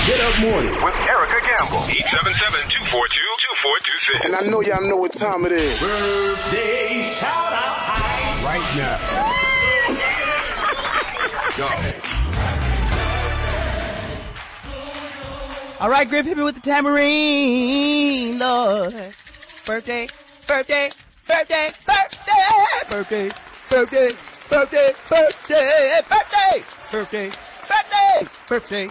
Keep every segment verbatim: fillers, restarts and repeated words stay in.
Get Up Morning with Erica Gamble. eight seven seven, two four two, two four two six. And I know y'all know what time it is. Birthday shout out time right now. Go. All right, Griff, hit me with the tambourine, Lord. Birthday, birthday, birthday, birthday, birthday, birthday, birthday, birthday, birthday, birthday, birthday,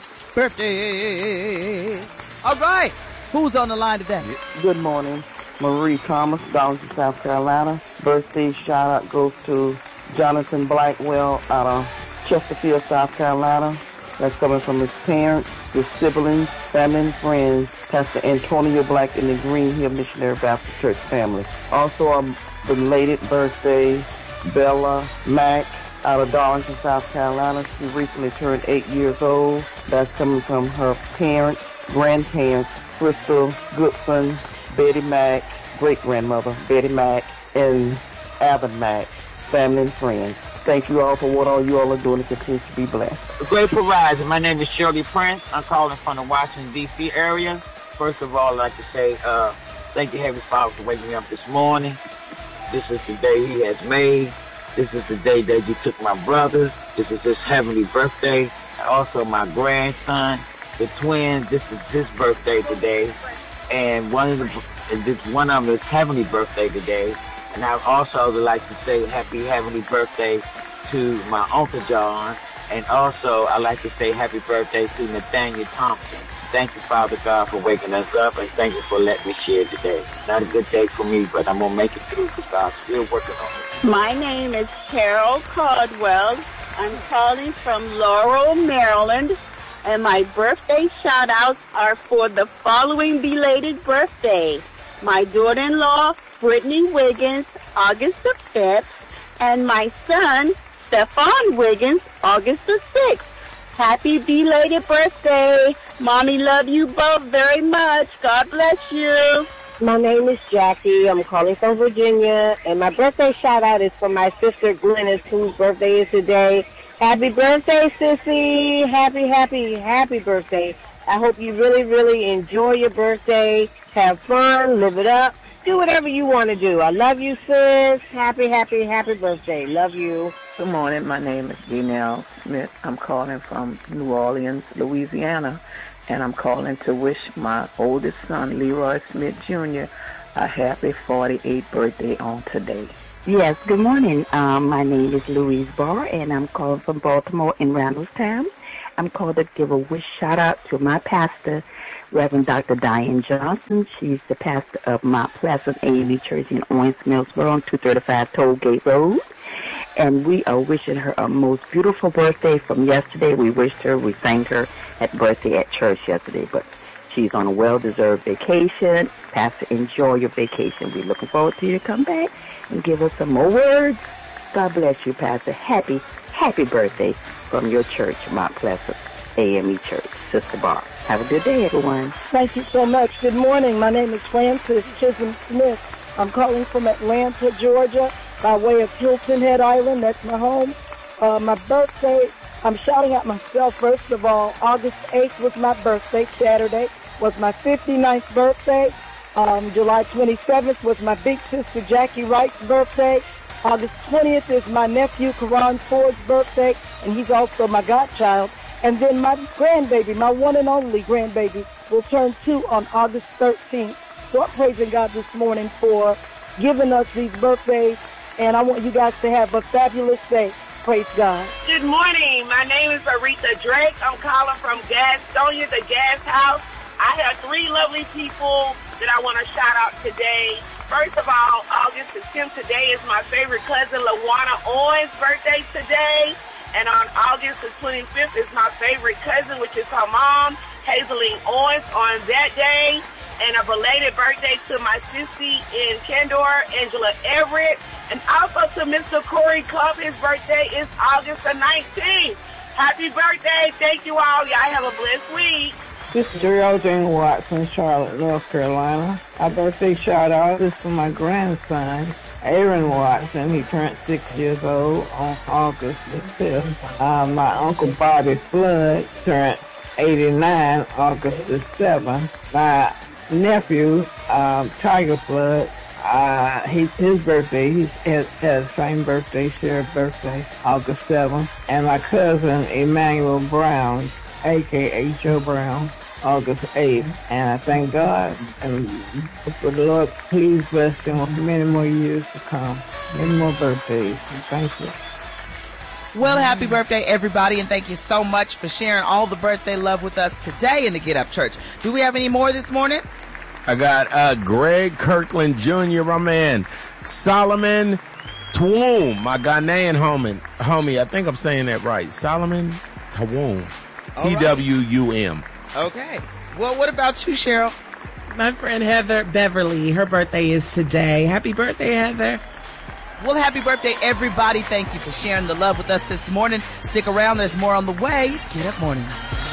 birthday. All right, who's on the line today? Good morning, Marie Thomas, Darlington, South Carolina. Birthday shout out goes to Jonathan Blackwell out of Chesterfield, South Carolina. That's coming from his parents, his siblings, family, and friends, Pastor Antonio Black and the Green Hill Missionary Baptist Church family. Also, a belated birthday, Bella Mack out of Darlington, South Carolina. She recently turned eight years old. That's coming from her parents, grandparents, Crystal Goodson, Betty Mack, great-grandmother Betty Mack, and Alvin Mack, family and friends. Thank you all for what all you all are doing and continue to be blessed. Grateful Rising. My name is Shirley Prince. I'm calling from the Washington, D C area. First of all, I'd like to say uh, thank you, Heavenly Father, for waking me up this morning. This is the day He has made. This is the day that you took my brothers. This is his heavenly birthday. Also, my grandson, the twins. This is his birthday today. And one of the, this one of them is heavenly birthday today. And I also would like to say happy heavenly birthday to my Uncle John. And also I'd like to say happy birthday to Nathaniel Thompson. Thank you, Father God, for waking us up, and thank you for letting me share today. Not a good day for me, but I'm going to make it through because God's still working on it. My name is Carol Caldwell. I'm calling from Laurel, Maryland. And my birthday shout-outs are for the following belated birthday. My daughter-in-law, Brittany Wiggins, August the fifth, and my son, Stephon Wiggins, August the sixth. Happy belated birthday. Mommy love you both very much. God bless you. My name is Jackie. I'm calling from Virginia, and my birthday shout-out is for my sister Glennis, whose birthday is today. Happy birthday, sissy. Happy, happy, happy birthday. I hope you really, really enjoy your birthday. Have fun, live it up, do whatever you want to do. I love you, sis. Happy, happy, happy birthday. Love you. Good morning. My name is Janelle Smith. I'm calling from New Orleans, Louisiana, and I'm calling to wish my oldest son, Leroy Smith Junior, a happy forty-eighth birthday on today. Yes, good morning. Um, my name is Louise Barr, and I'm calling from Baltimore in Randallstown. I'm called to give a wish shout-out to my pastor, Reverend Doctor Diane Johnson. She's the pastor of Mount Pleasant A M E Church in Owens Millsboro on two thirty-five Tollgate Road. And we are wishing her a most beautiful birthday from yesterday. We wished her, we thanked her at birthday at church yesterday, but she's on a well-deserved vacation. Pastor, enjoy your vacation. We're looking forward to you to come back and give us some more words. God bless you, Pastor. Happy, happy birthday from your church, Mount Pleasant A M E Church, Sister Barr. Have a good day, everyone. Thank you so much. Good morning. My name is Frances Chisholm Smith. I'm calling from Atlanta, Georgia, by way of Hilton Head Island. That's my home. Uh, my birthday, I'm shouting out myself, first of all. August eighth was my birthday. Saturday was my fifty-ninth birthday. Um, July twenty-seventh was my big sister Jackie Wright's birthday. August twentieth is my nephew Karan Ford's birthday, and he's also my godchild. And then my grandbaby, my one and only grandbaby, will turn two on August thirteenth. So I'm praising God this morning for giving us these birthdays, and I want you guys to have a fabulous day. Praise God. Good morning. My name is Aretha Drake. I'm calling from Gastonia, the Gas House. I have three lovely people that I want to shout out today. First of all, August the tenth today is my favorite cousin, LaWanna Owens' birthday today. And on August the twenty-fifth is my favorite cousin, which is her mom, Hazeline Owens, on that day. And a belated birthday to my sissy in Kendor, Angela Everett. And also to Mister Corey Cup, his birthday is August the nineteenth. Happy birthday. Thank you all. Y'all have a blessed week. This is Gerald Jane Watson, Charlotte, North Carolina. Our birthday shout out is for my grandson, Aaron Watson. He turned six years old on August the fifth. Uh, my uncle Bobby Flood turned eighty-nine, August the seventh. My nephew, um, Tiger Flood, uh, he, his birthday, he has, has the same birthday, shared birthday, August seventh. And my cousin, Emmanuel Brown, a k a. Joe Brown, August eighth. And I thank God, and for the Lord, please bless them with many more years to come, many more birthdays. And thank you. Well, happy birthday, everybody, and thank you so much for sharing all the birthday love with us today in the Get Up Church. Do we have any more this morning? I got uh, Greg Kirkland Junior, my man. Solomon Twum, my Ghanaian homie. homie. I think I'm saying that right. Solomon Twum. T W U M. Okay. Well, what about you, Cheryl? My friend Heather Beverly, her birthday is today. Happy birthday, Heather. Well, happy birthday, everybody. Thank you for sharing the love with us this morning. Stick around. There's more on the way. It's Get Up Morning.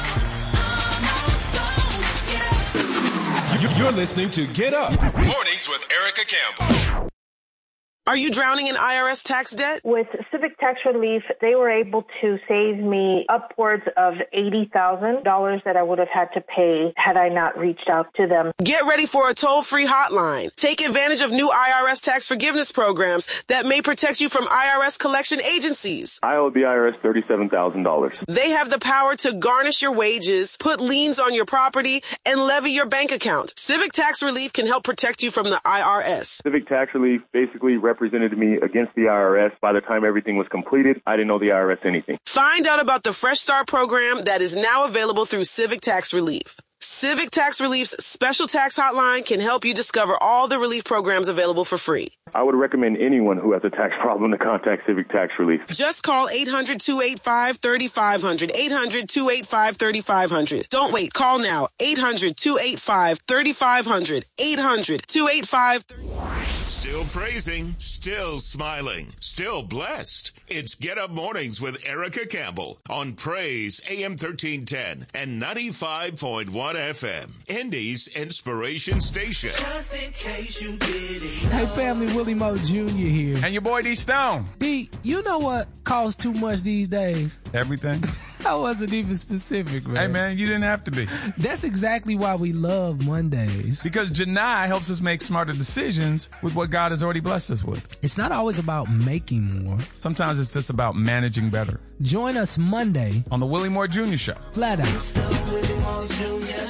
You're listening to Get Up Mornings with Erica Campbell. Are you drowning in I R S tax debt? With Civic Tax Relief, they were able to save me upwards of eighty thousand dollars that I would have had to pay had I not reached out to them. Get ready for a toll-free hotline. Take advantage of new I R S tax forgiveness programs that may protect you from I R S collection agencies. I owe the I R S thirty-seven thousand dollars. They have the power to garnish your wages, put liens on your property, and levy your bank account. Civic Tax Relief can help protect you from the I R S. Civic Tax Relief basically represents represented me against the I R S. By the time everything was completed, I didn't owe the I R S anything. Find out about the Fresh Start program that is now available through Civic Tax Relief. Civic Tax Relief's special tax hotline can help you discover all the relief programs available for free. I would recommend anyone who has a tax problem to contact Civic Tax Relief. Just call eight hundred, two eight five, three five zero zero, eight hundred, two eight five, three five zero zero. Don't wait. Call now. eight hundred, two eight five, three five zero zero, eight hundred, two eight five, three five zero zero. Still praising, still smiling, still blessed. It's Get Up Mornings with Erica Campbell on Praise A M thirteen ten and ninety-five point one F M, Indy's Inspiration Station. Just in case you did it. Hey family, Willie Moe Junior here. And your boy D Stone. D, you know what costs too much these days? Everything. I wasn't even specific, man. Hey man, you didn't have to be. That's exactly why we love Mondays. Because Janai helps us make smarter decisions with what God has already blessed us with. It's not always about making more. Sometimes it's just about managing better. Join us Monday on the Willie Moore Junior Show. Flat out. It's the Willie Moore Junior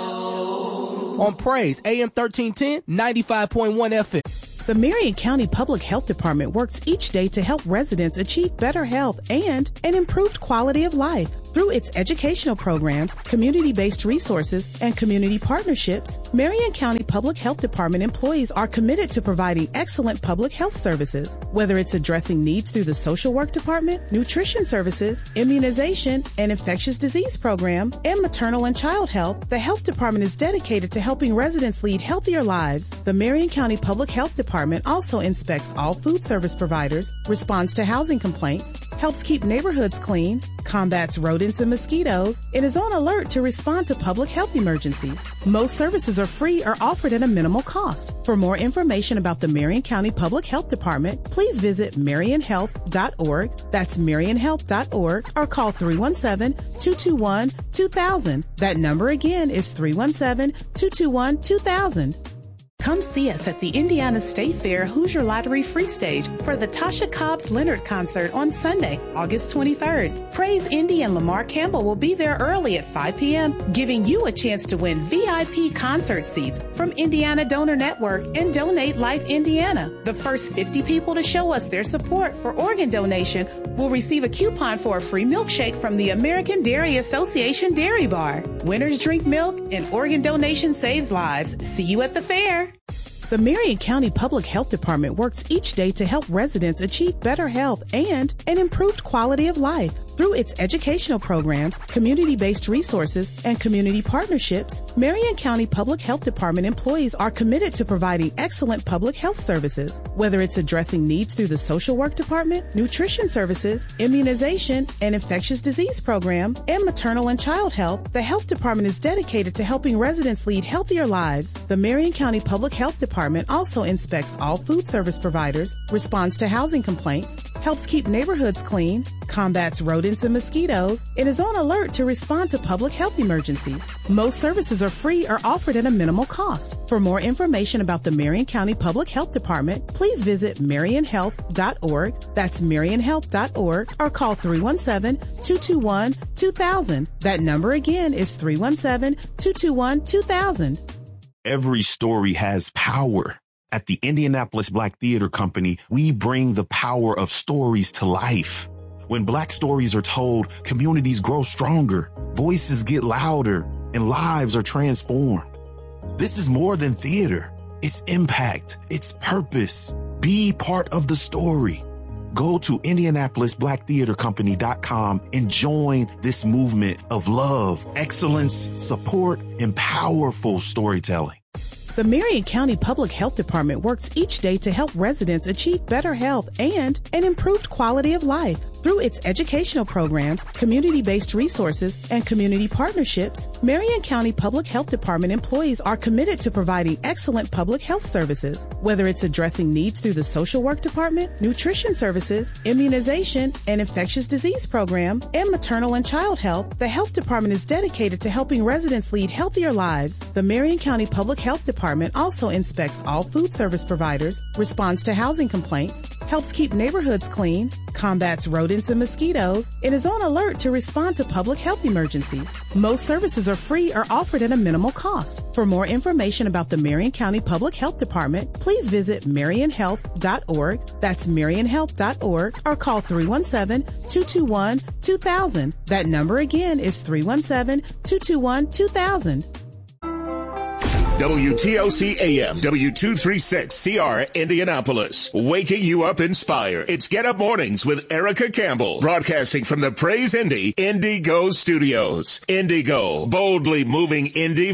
Show. On Praise A M thirteen ten, ninety-five point one F M. The Marion County Public Health Department works each day to help residents achieve better health and an improved quality of life. Through its educational programs, community-based resources, and community partnerships, Marion County Public Health Department employees are committed to providing excellent public health services. Whether it's addressing needs through the social work department, nutrition services, immunization, and infectious disease program, and maternal and child health, the health department is dedicated to helping residents lead healthier lives. The Marion County Public Health Department also inspects all food service providers, responds to housing complaints, helps keep neighborhoods clean, combats rodents and mosquitoes, and is on alert to respond to public health emergencies. Most services are free or offered at a minimal cost. For more information about the Marion County Public Health Department, please visit marion health dot org. That's marion health dot org, or call three one seven, two two one, two thousand. That number again is three one seven, two two one, two thousand. Come see us at the Indiana State Fair Hoosier Lottery Free Stage for the Tasha Cobbs Leonard concert on Sunday, August twenty-third. Praise Indy and Lamar Campbell will be there early at five p.m., giving you a chance to win V I P concert seats from Indiana Donor Network and Donate Life Indiana. The first fifty people to show us their support for organ donation will receive a coupon for a free milkshake from the American Dairy Association Dairy Bar. Winners drink milk and organ donation saves lives. See you at the fair. The Marion County Public Health Department works each day to help residents achieve better health and an improved quality of life. Through its educational programs, community-based resources, and community partnerships, Marion County Public Health Department employees are committed to providing excellent public health services. Whether it's addressing needs through the social work department, nutrition services, immunization, and infectious disease program, and maternal and child health, the health department is dedicated to helping residents lead healthier lives. The Marion County Public Health Department also inspects all food service providers, responds to housing complaints, helps keep neighborhoods clean, combats rodents rodents and mosquitoes and is on alert to respond to public health emergencies. Most services are free or offered at a minimal cost. For more information about the Marion County Public Health Department, please visit marion health dot org. That's marion health dot org or call three one seven, two two one, two thousand. That number again is three one seven, two two one, two thousand. Every story has power. At the Indianapolis Black Theater Company, we bring the power of stories to life. When Black stories are told, communities grow stronger, voices get louder, and lives are transformed. This is more than theater. It's impact. It's purpose. Be part of the story. Go to indianapolis black theater company dot com and join this movement of love, excellence, support, and powerful storytelling. The Marion County Public Health Department works each day to help residents achieve better health and an improved quality of life. Through its educational programs, community-based resources, and community partnerships, Marion County Public Health Department employees are committed to providing excellent public health services. Whether it's addressing needs through the social work department, nutrition services, immunization, and infectious disease program, and maternal and child health, the health department is dedicated to helping residents lead healthier lives. The Marion County Public Health Department also inspects all food service providers, responds to housing complaints, helps keep neighborhoods clean, combats rodents and mosquitoes, and is on alert to respond to public health emergencies. Most services are free or offered at a minimal cost. For more information about the Marion County Public Health Department, please visit marion health dot org. That's marion health dot org or call three one seven, two two one, two thousand. That number again is three one seven, two two one, two thousand. W T O C A M, W two thirty-six C R, Indianapolis. Waking you up inspired. It's Get Up Mornings with Erica Campbell. Broadcasting from the Praise Indy Indigo Studios. Indigo, boldly moving indie